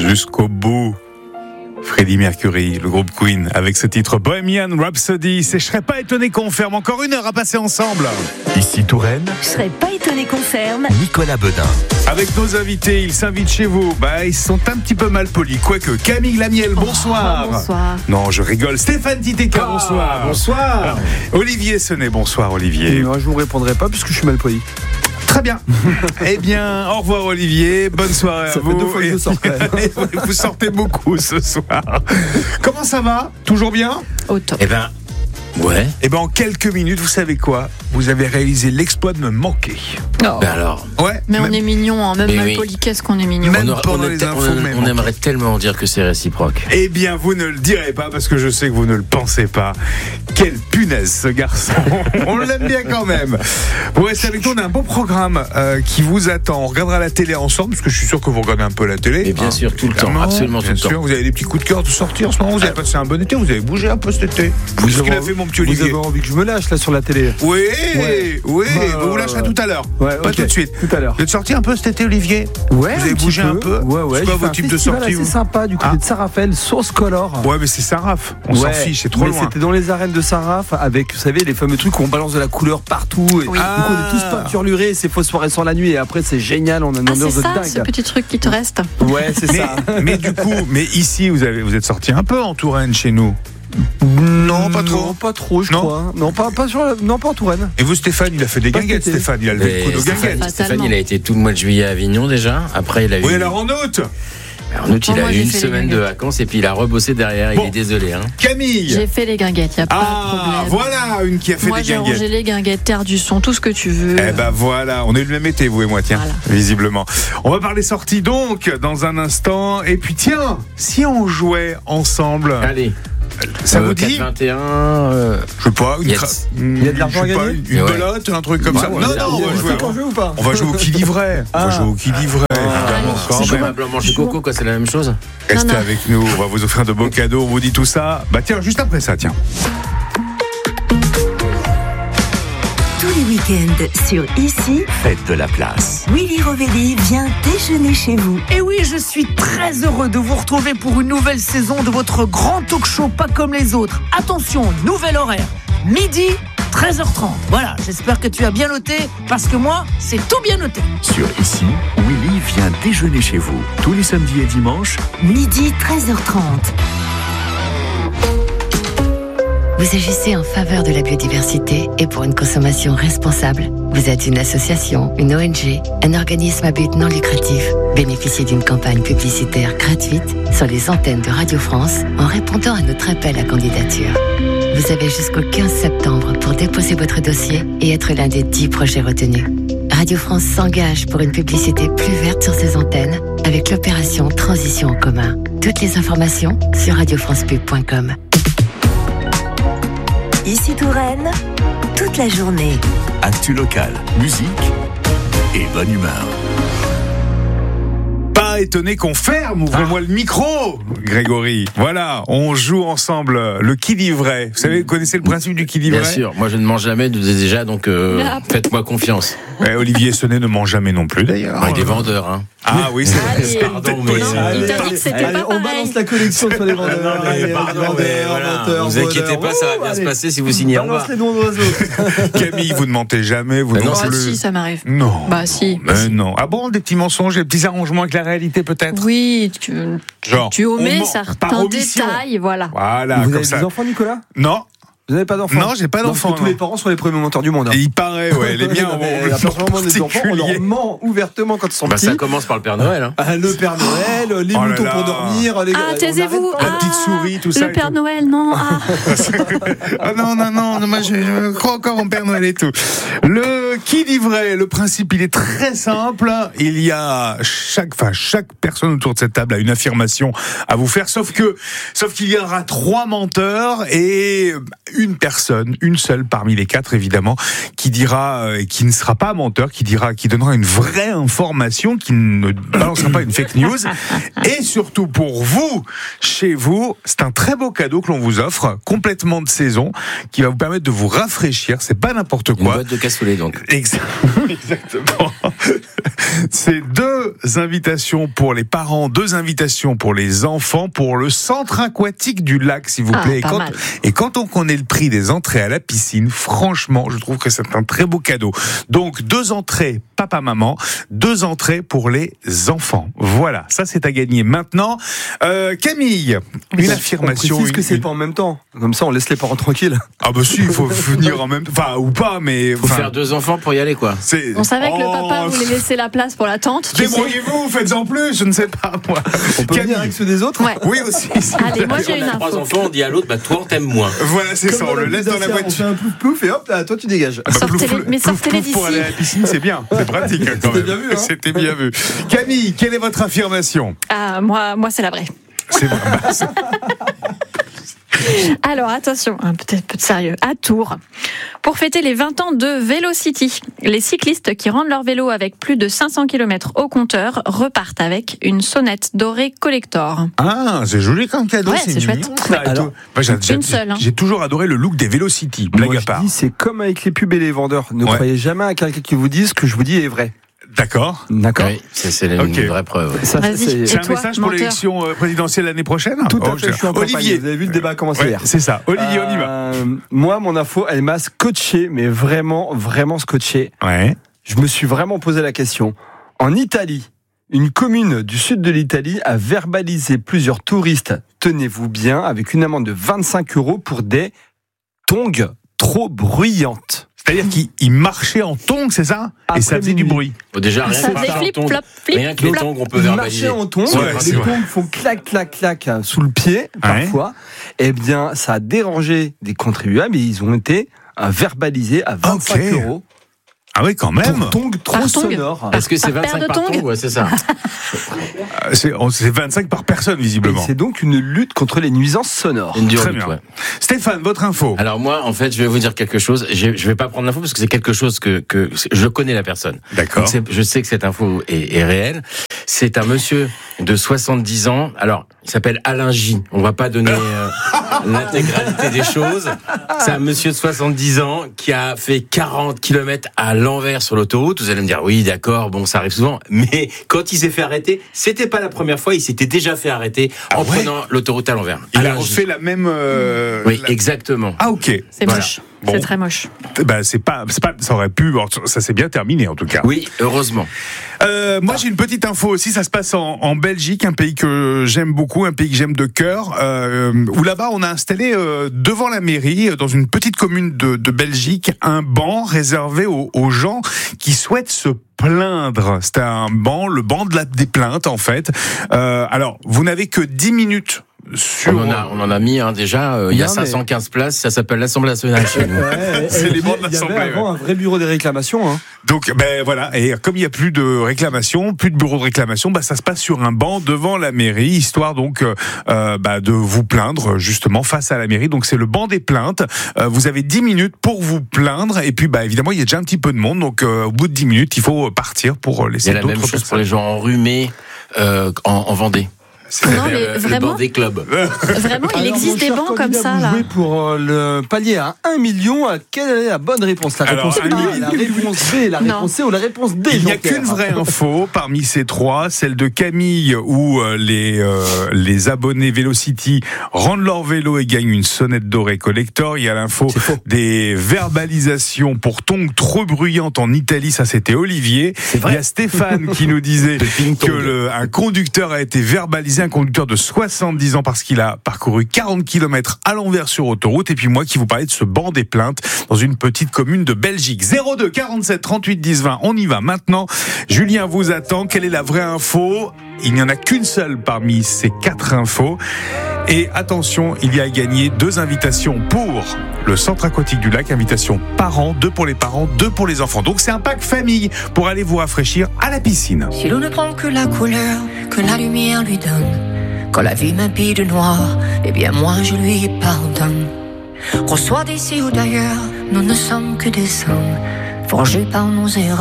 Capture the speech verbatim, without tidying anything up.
Jusqu'au bout. Freddie Mercury, le groupe Queen, avec ce titre Bohemian Rhapsody. C'est, je serais pas étonné qu'on ferme encore une heure à passer ensemble. Ici Touraine. Je serais pas étonné qu'on ferme. Nicolas Bedin. Avec nos invités, ils s'invitent chez vous. Bah, ils sont un petit peu mal polis. Quoique, Camille Lamiel, bonsoir. Oh, bonsoir. Non, je rigole. Stéphane Titeka, oh, bonsoir. Bonsoir. Alors, Olivier Sonnet, bonsoir Olivier. Non, je vous répondrai pas puisque je suis mal poli. Très bien. Eh bien, au revoir Olivier. Bonne soirée ça à vous. Ça fait deux fois que je sors quand même. Vous sortez beaucoup ce soir. Comment ça va ? Toujours bien ? Au top. Eh ben, ouais. Eh ben, en quelques minutes, vous savez quoi ? Vous avez réalisé l'exploit de me manquer. Oh. Ben alors. Ouais. Mais on est mignon, hein. Même Mais mal oui. poli, qu'est-ce qu'on est mignon. Même on, aura- pendant on, les est- infos, on- même. on aimerait tellement dire que c'est réciproque. Eh bien, vous ne le direz pas parce que je sais que vous ne le pensez pas. Quelle punaise ce garçon. On l'aime bien quand même. Vous restez avec nous, on a un beau programme euh, qui vous attend. On regardera la télé ensemble parce que je suis sûr que vous regardez un peu la télé. Et bien Hein, sûr, tout le temps, évidemment, absolument tout bien le sûr. temps. Vous avez des petits coups de cœur de sortir en ce moment. Vous avez passé un bon été, vous avez bougé un peu cet été. Vous Ce qu'il avez- a fait mon petit Vous Olivier. avez envie que je me lâche là sur la télé? Oui, Ouais. oui, Bah, vous vous lâcherez ouais. tout à l'heure. Ouais, Pas ok. tout de suite. Tout à l'heure. Vous êtes sorti un peu cet été, Olivier? Ouais. Vous avez un petit bougé un peu? Ouais, ouais. C'est quoi J'ai vos fait un types de festival sorties, assez vous sympa du côté Ah. de Saint-Raphaël, Sauce Color. Ouais, mais c'est Saint-Raph. On s'en Ouais, fiche, c'est trop mais loin. C'était dans les arènes de Saint-Raph avec, vous savez, les fameux trucs où on balance de la couleur partout. Et Oui. du coup, on est tous peinturlurés, c'est phosphorescent la nuit et après c'est génial, on a une Ah, c'est ambiance de ça, ce dingue. petit truc qui te reste. Ouais, c'est Mais, ça. mais du coup, mais ici, vous avez, vous êtes sorti un peu en Touraine chez nous. Non, pas trop. Non, pas trop, je Non. crois. Non, pas, pas sur la- non, pas en Touraine. Et vous, Stéphane, il a fait des Pas guinguettes, cet été. Stéphane. Il a levé le Et coude aux Stéphane, guinguettes. Fatalement. Stéphane, il a été tout le mois de juillet à Avignon déjà. Après, il a eu. Oui, alors en août, En août, il Moi, a eu j'ai une fait les semaine de guinguettes. vacances et puis il a rebossé derrière. Bon. Il est désolé. Hein. Camille. J'ai fait les guinguettes, il n'y a pas de Ah, problème. voilà une qui a fait Moi, des j'ai guinguettes. rangé les guinguettes, terre du son, tout ce que tu veux. Eh ben voilà, on est le même été, vous et moi, tiens, Voilà. visiblement. On va parler sorties donc, dans un instant. Et puis tiens, si on jouait ensemble, Allez. ça Euh, vous dit quatre vingt et un. euh, Je sais pas, une Il y a- cra- il y a de l'argent je sais à pas, gagner Une, une Ouais. belote, un truc comme ça. ouais, Non, ouais, non, on va ouais, jouer. C'est qu'on joue ou pas? On va jouer au qui livrait. On va Ah. jouer au qui livrait, évidemment. allez, quand c'est même. joué. Chocolat blanc, manger coco, quoi, c'est la même chose. Restez Non, non. avec nous, on va vous offrir de beaux cadeaux, on vous dit tout ça. Bah tiens, juste après ça, tiens. Tous les week-ends sur Ici, Faites de la place. Willy Rovelli vient déjeuner chez vous. Et oui, je suis très heureux de vous retrouver pour une nouvelle saison de votre grand talk show pas comme les autres. Attention, nouvel horaire, midi, treize heures trente. Voilà, j'espère que tu as bien noté, parce que moi, c'est tout bien noté. Sur Ici, Willy vient déjeuner chez vous tous les samedis et dimanches. Midi, treize heures trente. Vous agissez en faveur de la biodiversité et pour une consommation responsable. Vous êtes une association, une O N G, un organisme à but non lucratif. Bénéficiez d'une campagne publicitaire gratuite sur les antennes de Radio France en répondant à notre appel à candidature. Vous avez jusqu'au quinze septembre pour déposer votre dossier et être l'un des dix projets retenus. Radio France s'engage pour une publicité plus verte sur ses antennes avec l'opération Transition en commun. Toutes les informations sur radio france pub point com. Ici Touraine, toute la journée. Actu local, musique et bonne humeur. Pas étonné qu'on ferme, ouvrez-moi le micro, Grégory. Voilà, on joue ensemble le qui livrait. Vous savez, vous connaissez le principe du qui livrait? Bien sûr, moi je ne mange jamais de- déjà, donc euh, Ah. faites-moi confiance. Ouais, Olivier Sonnet ne mange jamais non plus d'ailleurs. Avec des vendeurs, hein. Ah oui, c'est vrai. Allez. Pardon, mais. Non, il t'a dit que c'était Allez, pas on pareil. balance la collection sur les vendeurs. Allez, Pardon, vendeurs, mais voilà. vendeurs, Vous inquiétez vendeurs. pas, ça va bien Allez. se passer si vous signez en bas. Balance les noms d'oiseaux. Camille, vous ne mentez jamais, vous Bah non non, Ah plus. si, ça m'arrive. Non. Bah si. Mais non. Ah bon, des petits mensonges, des petits arrangements avec la réalité peut-être. Oui, tu, Genre, tu on omets ment certains par omission. détails, voilà. Voilà, Vous comme avez ça. des enfants, Nicolas? Non, Vous n'avez pas d'enfants? Non, j'ai pas Non, d'enfants, parce que tous non. les parents sont les premiers menteurs du monde. hein. il paraît, ouais, les miens Non, mais ont à partir du moment où on a des enfants, on leur ment ouvertement quand ils sont Bah, petits. ça commence par le Père Noël. Hein. Ah, le Père Noël, les Oh là moutons là. pour dormir. Les... Ah, on taisez-vous. arrête pas. La petite Ah, souris, tout ça Le et Père tout. Noël, non. Ah. Ah non, non, non, non, moi je, je crois encore en Père Noël et tout. Le qui livrait, le principe, il est très simple. Il y a chaque, enfin, chaque personne autour de cette table a une affirmation à vous faire, sauf que, sauf qu'il y aura trois menteurs et une personne, une seule parmi les quatre, évidemment, qui dira, euh, qui ne sera pas menteur, qui dira, qui donnera une vraie information, qui ne balancera pas une fake news. Et surtout pour vous, chez vous, c'est un très beau cadeau que l'on vous offre, complètement de saison, qui va vous permettre de vous rafraîchir. C'est pas n'importe Une quoi. boîte de cassoulet, donc. Exa- Exactement. C'est deux invitations pour les parents, deux invitations pour les enfants, pour le centre aquatique du lac, s'il vous Ah, plaît. Et pas quand, mal. et quand on connaît le prix des entrées à la piscine, franchement, je trouve que c'est un très beau cadeau. Donc, deux entrées papa-maman, deux entrées pour les enfants. Voilà, ça c'est à gagner maintenant. Euh, Camille, une On affirmation. précise que une- c'est une- pas en même temps. Comme ça, on laisse les parents tranquilles. Ah bah si, il faut venir en même temps. Enfin, ou pas, mais... Faut enfin, faire deux enfants pour y aller, quoi. c'est- On savait que le Oh, papa voulait laisser la place pour la tante. tu sais. Débrouillez-vous, faites-en plus, je ne sais pas moi. On peut Camille. venir avec ceux des autres. Ouais. Oui aussi. s'il Allez, vous moi plaît. j'ai une On a trois info. enfants, on dit à l'autre, bah toi on t'aime moins. Voilà, c'est ça, on le laisse dans la On fait voiture. un plouf plouf et hop, là, toi tu dégages. Ah bah, Sortez-les- plouf, plouf, mais plouf, sortez-les plouf pour d'ici. aller à la piscine, c'est bien, c'est pratique hein, quand C'était même. bien vu, hein. C'était bien vu. Camille, quelle est votre affirmation? Ah, moi, moi c'est la vraie. C'est vrai. bah, c'est- Alors attention, un petit peu de sérieux. À Tours, pour fêter les vingt ans de Vélocity, les cyclistes qui rendent leur vélo avec plus de cinq cents kilomètres au compteur repartent avec une sonnette dorée collector. Ah, c'est joli comme cadeau, Ouais, c'est c'est mignon. chouette. ça. Alors, Moi, j'ai, j'ai- une seule, hein. j'ai toujours adoré le look des Vélocity, blague Moi, à je part. dis, c'est comme avec les pubs et les vendeurs. Ne Ouais. croyez jamais à quelqu'un qui vous dise ce que je vous dis est vrai. D'accord. D'accord. Oui, c'est, c'est une Ok. vraie preuve. ouais. Ça, Vas-y. c'est- C'est Et un toi, message pour menteur l'élection euh, présidentielle l'année prochaine? Tout à Oh, fait, je suis en campagne. Olivier. Vous avez vu le débat commencer Ouais, hier. c'est ça. Olivier, on y va. Euh, moi, mon info, elle m'a scotché, mais vraiment, vraiment scotché. Ouais. Je me suis vraiment posé la question. En Italie, une commune du sud de l'Italie a verbalisé plusieurs touristes, tenez-vous bien, avec une amende de vingt-cinq euros pour des tongs trop bruyantes. C'est-à-dire qu'il il marchait en tongs, c'est ça? Et ça Après faisait du minuit. bruit. Bon, déjà, rien Ça que faisait les flip, tongs- flop, flip, rien que les flop. tongs, on peut Ils verbaliser. marchaient en tongs, Ouais, c'est les vrai. tongs font clac, clac, clac euh, sous le pied, parfois. Eh bien, ça a dérangé des contribuables et ils ont été euh, verbalisés à vingt-cinq Ok. euros Ah oui, quand même. pour tongs trop Par tong. sonores. Est-ce que c'est Par paire vingt-cinq de par tongs tongs? Ouais, c'est ça. Euh, C'est, on- c'est vingt-cinq par personne, Et visiblement. c'est donc une lutte contre les nuisances sonores. Une dure Très lutte, bien. ouais. Stéphane, votre info. Alors moi, en fait, je vais vous dire quelque chose. Je, je vais pas prendre l'info parce que c'est quelque chose que, que je connais la personne. D'accord. Donc, c'est- je sais que cette info est, est réelle. C'est un monsieur de soixante-dix ans. Alors, il s'appelle Alain J. On va pas donner euh, l'intégralité des choses. C'est un monsieur de soixante-dix ans qui a fait quarante kilomètres à l'envers sur l'autoroute. Vous allez me dire, oui, d'accord, bon, ça arrive souvent. Mais quand il s'est fait arrêter, c'était pas la première fois. Il s'était déjà fait arrêter Ah en ouais prenant l'autoroute à l'envers. Il a Alain J. refait la même. euh, Oui, la- exactement. Ah ok. C'est Voilà. moche. Bon. C'est très moche. Bah c'est pas, c'est pas, ça aurait pu. bon, ça s'est bien terminé en tout cas. Oui, heureusement. Euh, moi j'ai une petite info aussi. Ça se passe en, en Belgique, un pays que j'aime beaucoup, un pays que j'aime de cœur. Euh, où là-bas on a installé euh, devant la mairie, dans une petite commune de, de Belgique, un banc réservé aux, aux gens qui souhaitent se plaindre. C'était un banc, le banc de la, des plaintes en fait. Euh, alors vous n'avez que dix minutes. Sur... On en a, on en a mis hein, déjà. euh, Il y a Non, mais- cinq cent quinze places. Ça s'appelle l'Assemblée nationale chez nous. C'est les bancs de Il y l'Assemblée, avait avant un vrai bureau des réclamations. Hein. Donc ben voilà, et comme il y a plus de réclamation, plus de bureau de réclamation, bah ça se passe sur un banc devant la mairie, histoire donc euh, bah, de vous plaindre justement face à la mairie. Donc c'est le banc des plaintes. Euh, vous avez dix minutes pour vous plaindre, et puis bah évidemment il y a déjà un petit peu de monde, donc euh, au bout de dix minutes il faut partir pour Il y laisser a la d'autres même chose personnes. pour les gens enrhumés euh, en, en Vendée. Non, mais le, le vraiment, banc des clubs. vraiment, il Alors, existe mon des cher bancs comme candidat, ça vous là. jouez pour euh, le palier à un million. Quelle est la bonne réponse? La Alors, réponse un A, million. la réponse B, la Non. réponse C ou la réponse D? Il n'y a Jean-Pierre qu'une vraie info parmi ces trois, celle de Camille, où euh, les euh, les abonnés Vélocity rendent leur vélo et gagnent une sonnette dorée collector. Il y a l'info des verbalisations pour tongs trop bruyantes en Italie, ça c'était Olivier. Il y a Stéphane qui nous disait que le, un conducteur a été verbalisé, un conducteur de soixante-dix ans parce qu'il a parcouru quarante kilomètres à l'envers sur autoroute. Et puis moi qui vous parlais de ce banc des plaintes dans une petite commune de Belgique. zéro deux quarante-sept trente-huit dix vingt, on y va maintenant. Julien vous attend. Quelle est la vraie info? Il n'y en a qu'une seule parmi ces quatre infos. Et attention, il y a à gagner deux invitations pour le centre aquatique du lac, invitation parents, deux pour les parents, deux pour les enfants. Donc c'est un pack famille pour aller vous rafraîchir à la piscine. Si l'on ne prend que la couleur que la lumière lui donne, quand la vie m'habille de noir, eh bien moi je lui pardonne. Qu'on soit d'ici ou d'ailleurs, nous ne sommes que des hommes forgés par nos erreurs.